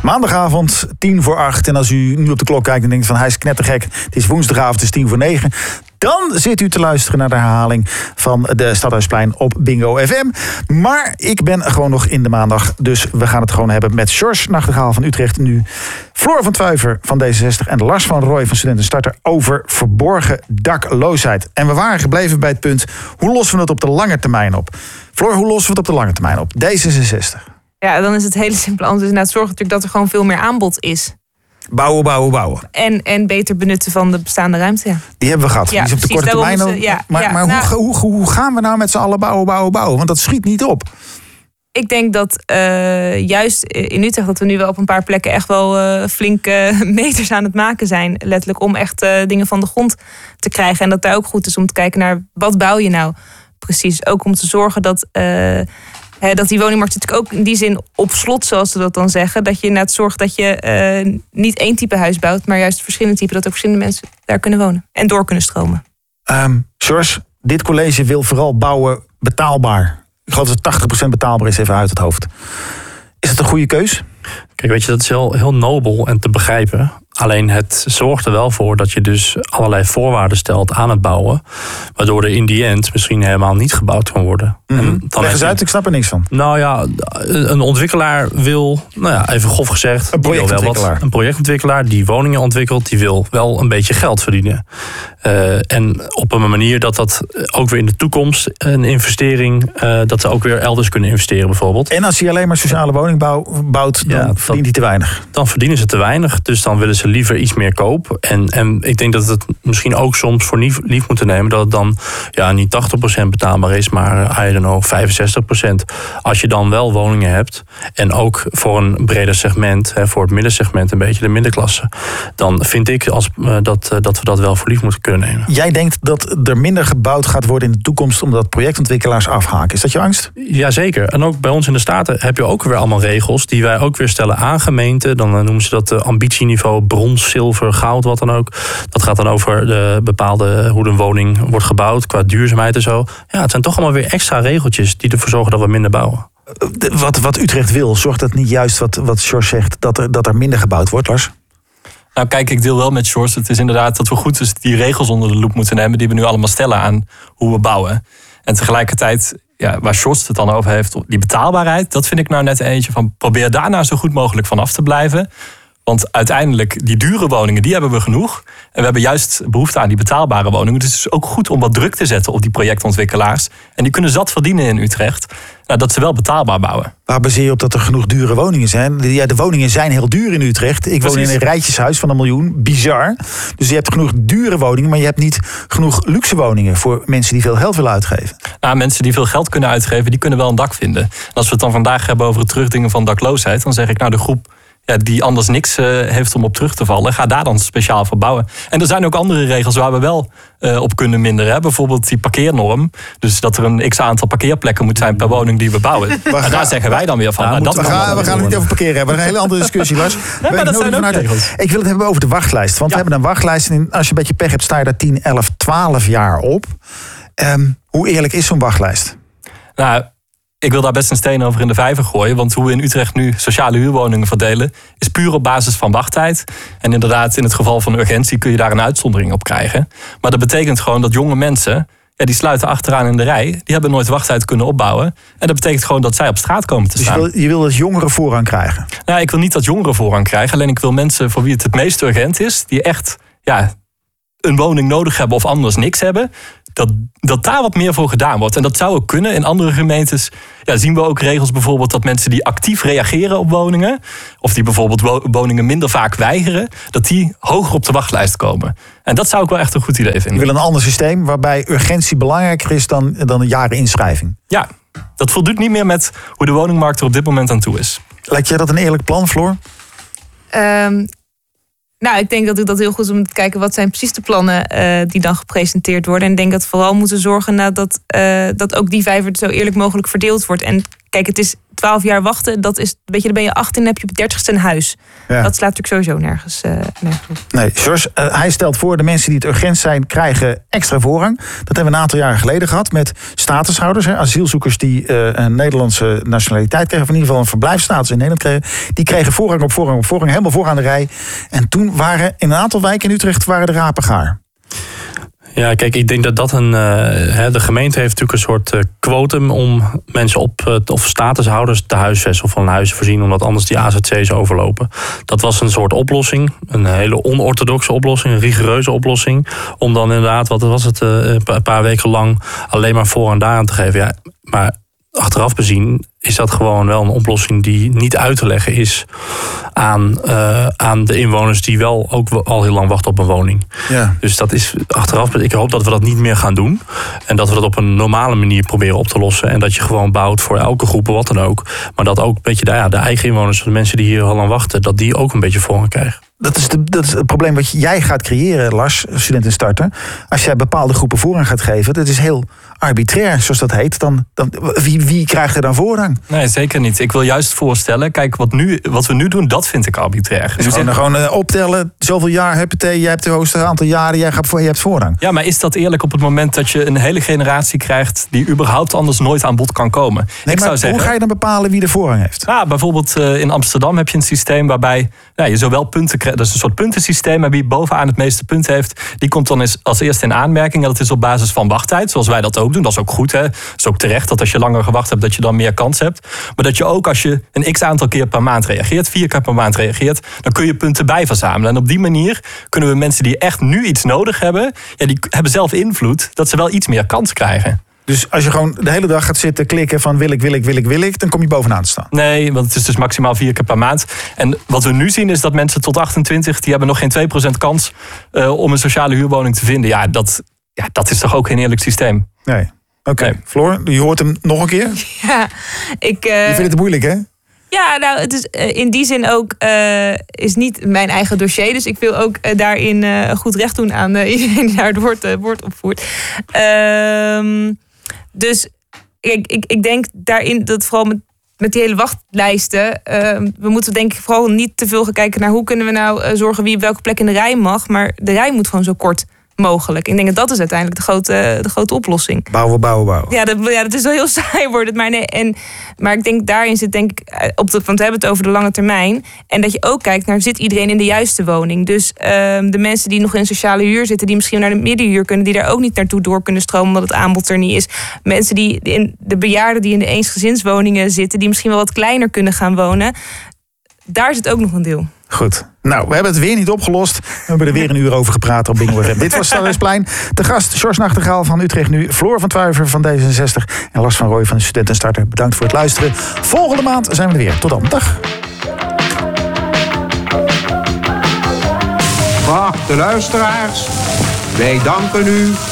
Maandagavond, 7:50. En als u nu op de klok kijkt en denkt van hij is knettergek. Het is woensdagavond, het is 8:50. Dan zit u te luisteren naar de herhaling van de Stadhuisplein op Bingo FM. Maar ik ben gewoon nog in de maandag. Dus we gaan het gewoon hebben met George Nachtegaal van Utrecht nu. Floor van Twuiver van D66 en Lars van Rooij van Studenten Starter over verborgen dakloosheid. En we waren gebleven bij het punt, hoe lossen we het op de lange termijn op? Floor, hoe lossen we het op de lange termijn op? D66. Ja, dan is het hele simpele antwoord inderdaad zorgen natuurlijk dat er gewoon veel meer aanbod is. Bouwen. En beter benutten van de bestaande ruimte. Ja. Die hebben we gehad. Ja, die is op de korte termijn. Maar hoe gaan we nou met z'n allen bouwen? Want dat schiet niet op. Ik denk dat juist in Utrecht dat we nu wel op een paar plekken echt wel flinke meters aan het maken zijn. Letterlijk om echt dingen van de grond te krijgen. En dat daar ook goed is om te kijken naar wat bouw je nou precies. Ook om te zorgen dat die woningmarkt natuurlijk ook in die zin op slot, zoals ze dat dan zeggen. Dat je inderdaad zorgt dat je niet één type huis bouwt, maar juist verschillende typen. Dat ook verschillende mensen daar kunnen wonen en door kunnen stromen. George, dit college wil vooral bouwen betaalbaar. Ik geloof dat het 80% betaalbaar is, even uit het hoofd. Is het een goede keus? Kijk, weet je, dat is heel nobel en te begrijpen. Alleen het zorgt er wel voor dat je dus allerlei voorwaarden stelt aan het bouwen. Waardoor er in die end misschien helemaal niet gebouwd kan worden. Mm-hmm. Leg eens uit, ik snap er niks van. Nou ja, een ontwikkelaar wil, even grof gezegd, een projectontwikkelaar die woningen ontwikkelt, die wil wel een beetje geld verdienen. En op een manier dat ook weer in de toekomst een investering, dat ze ook weer elders kunnen investeren bijvoorbeeld. En als je alleen maar sociale woningbouw bouwt, dan verdient hij te weinig. Dan verdienen ze te weinig, dus dan willen ze liever iets meer koop. En ik denk dat het misschien ook soms voor lief moeten nemen dat het dan niet 80% betaalbaar is, maar 65%. Als je dan wel woningen hebt en ook voor een breder segment, voor het middensegment, een beetje de middenklasse, dan vind ik dat we dat wel voor lief moeten kunnen nemen. Jij denkt dat er minder gebouwd gaat worden in de toekomst omdat projectontwikkelaars afhaken. Is dat je angst? Jazeker. En ook bij ons in de Staten heb je ook weer allemaal regels die wij ook weer stellen aan gemeenten. Dan noemen ze dat ambitieniveau brons, zilver, goud, wat dan ook. Dat gaat dan over de bepaalde hoe een woning wordt gebouwd qua duurzaamheid en zo. Ja, het zijn toch allemaal weer extra regeltjes die ervoor zorgen dat we minder bouwen. Wat Utrecht wil, zorgt dat niet juist wat George zegt, dat er minder gebouwd wordt, Lars? Nou kijk, ik deel wel met George. Het is inderdaad dat we goed dus die regels onder de loep moeten nemen die we nu allemaal stellen aan hoe we bouwen. En tegelijkertijd, waar George het dan over heeft, die betaalbaarheid, dat vind ik nou net eentje van probeer daar nou zo goed mogelijk van af te blijven. Want uiteindelijk, die dure woningen, die hebben we genoeg. En we hebben juist behoefte aan die betaalbare woningen. Dus het is ook goed om wat druk te zetten op die projectontwikkelaars. En die kunnen zat verdienen in Utrecht. Dat ze wel betaalbaar bouwen. Waar baseer je op dat er genoeg dure woningen zijn? De woningen zijn heel duur in Utrecht. Ik woon in een rijtjeshuis van 1 miljoen. Bizar. Dus je hebt genoeg dure woningen, maar je hebt niet genoeg luxe woningen voor mensen die veel geld willen uitgeven. Mensen die veel geld kunnen uitgeven, die kunnen wel een dak vinden. En als we het dan vandaag hebben over het terugdringen van dakloosheid, dan zeg ik de groep die anders niks heeft om op terug te vallen, ga daar dan speciaal voor bouwen. En er zijn ook andere regels waar we wel op kunnen minderen. Bijvoorbeeld die parkeernorm. Dus dat er een x-aantal parkeerplekken moet zijn per woning die we bouwen. En daar zeggen wij dan weer van. We gaan het niet over parkeren hebben. We hebben een hele andere discussie, Lars. Maar dat zijn ook regels. Ik wil het hebben over de wachtlijst. Want we hebben een wachtlijst. En als je een beetje pech hebt, sta je daar 10, 11, 12 jaar op. Hoe eerlijk is zo'n wachtlijst? Ik wil daar best een steen over in de vijver gooien. Want hoe we in Utrecht nu sociale huurwoningen verdelen, is puur op basis van wachttijd. En inderdaad, in het geval van urgentie kun je daar een uitzondering op krijgen. Maar dat betekent gewoon dat jonge mensen, die sluiten achteraan in de rij. Die hebben nooit wachttijd kunnen opbouwen. En dat betekent gewoon dat zij op straat komen te staan. Dus je wil dat jongeren voorrang krijgen? Ik wil niet dat jongeren voorrang krijgen. Alleen ik wil mensen voor wie het meest urgent is, die echt een woning nodig hebben of anders niks hebben, dat daar wat meer voor gedaan wordt. En dat zou ook kunnen. In andere gemeentes zien we ook regels bijvoorbeeld dat mensen die actief reageren op woningen, of die bijvoorbeeld woningen minder vaak weigeren, dat die hoger op de wachtlijst komen. En dat zou ik wel echt een goed idee vinden. Je wil een ander systeem waarbij urgentie belangrijker is dan een jaren inschrijving. Ja, dat voldoet niet meer met hoe de woningmarkt er op dit moment aan toe is. Lijkt je dat een eerlijk plan, Floor? Ik denk dat dat heel goed is om te kijken wat zijn precies de plannen die dan gepresenteerd worden. En ik denk dat we vooral moeten zorgen dat ook die vijver zo eerlijk mogelijk verdeeld wordt. En kijk, het 12 jaar wachten, dat is, weet je, dan ben je 18 en heb je op 30ste een huis. Ja. Dat slaat natuurlijk sowieso nergens op. Nee, George, hij stelt voor de mensen die het urgent zijn, krijgen extra voorrang. Dat hebben we een aantal jaren geleden gehad met statushouders. Hè, asielzoekers die een Nederlandse nationaliteit kregen, of in ieder geval een verblijfsstatus in Nederland kregen. Die kregen voorrang op voorrang op voorrang, helemaal vooraan de rij. En toen waren in een aantal wijken in Utrecht waren de rapen gaar. Ja, kijk, ik denk dat de gemeente heeft natuurlijk een soort quotum om mensen of statushouders te huisvesten of van een huis te voorzien, omdat anders die AZC's overlopen. Dat was een soort oplossing, een hele onorthodoxe oplossing, een rigoureuze oplossing, om dan inderdaad, wat was het, een paar weken lang alleen maar voor en daaraan te geven. Ja, maar achteraf bezien is dat gewoon wel een oplossing die niet uit te leggen is aan de inwoners die wel ook al heel lang wachten op een woning. Ja. Dus dat is achteraf. Ik hoop dat we dat niet meer gaan doen. En dat we dat op een normale manier proberen op te lossen. En dat je gewoon bouwt voor elke groep, wat dan ook. Maar dat ook een beetje de eigen inwoners, de mensen die hier al lang wachten, dat die ook een beetje voorrang krijgen. Dat is het probleem wat jij gaat creëren, Lars, studenten starten. Als jij bepaalde groepen voorrang gaat geven, dat is heel arbitrair, zoals dat heet. Dan wie krijgt er dan voorrang? Nee, zeker niet. Ik wil juist voorstellen, kijk, wat we nu doen, dat vind ik arbitrair. Dus gewoon optellen, zoveel jaar jij hebt het hoogste aantal jaren, je hebt voorrang. Ja, maar is dat eerlijk op het moment dat je een hele generatie krijgt die überhaupt anders nooit aan bod kan komen? Nee, hoe ga je dan bepalen wie de voorrang heeft? Ja, bijvoorbeeld in Amsterdam heb je een systeem waarbij je zowel punten krijgt. Dat is een soort puntensysteem, maar wie bovenaan het meeste punten heeft, die komt dan als eerste in aanmerking. En dat is op basis van wachttijd, zoals wij dat ook doen. Dat is ook goed, hè. Dat is ook terecht dat als je langer gewacht hebt, dat je dan meer kans hebt. Maar dat je ook als je een x-aantal keer per maand reageert, 4 keer per maand reageert, dan kun je punten bijverzamelen. En op die manier kunnen we mensen die echt nu iets nodig hebben, die hebben zelf invloed, dat ze wel iets meer kans krijgen. Dus als je gewoon de hele dag gaat zitten klikken van wil ik, dan kom je bovenaan te staan. Nee, want het is dus maximaal 4 keer per maand. En wat we nu zien is dat mensen tot 28, die hebben nog geen 2% kans om een sociale huurwoning te vinden. Ja, dat is toch ook geen eerlijk systeem? Nee. Oké. Nee. Floor, je hoort hem nog een keer? Ja, je vindt het moeilijk, hè? Ja, nou, het is in die zin ook is niet mijn eigen dossier. Dus ik wil ook daarin goed recht doen aan iedereen die daar het woord opvoert. Dus ik denk daarin dat vooral met die hele wachtlijsten, we moeten denk ik vooral niet te veel gaan kijken naar hoe kunnen we nou zorgen wie op welke plek in de rij mag. Maar de rij moet gewoon zo kort mogelijk. Ik denk dat is uiteindelijk de grote oplossing. Bouwen. Ja, dat is wel heel saai worden. Maar ik denk daarin zit want we hebben het over de lange termijn. En dat je ook kijkt naar, zit iedereen in de juiste woning? Dus de mensen die nog in sociale huur zitten, die misschien naar de middenhuur kunnen, die daar ook niet naartoe door kunnen stromen omdat het aanbod er niet is. Mensen de bejaarden die in de eensgezinswoningen zitten, die misschien wel wat kleiner kunnen gaan wonen. Daar zit ook nog een deel. Goed. Nou, we hebben het weer niet opgelost. We hebben er weer een uur over gepraat op Bingo FM. Dit was Stadhuisplein. De gast George Nachtegaal van Utrecht Nu, Floor van Twuiver van D66 en Lars van Rooij van de Studentenstarter. Bedankt voor het luisteren. Volgende maand zijn we er weer. Tot dan. Dag. Geachte luisteraars, wij danken u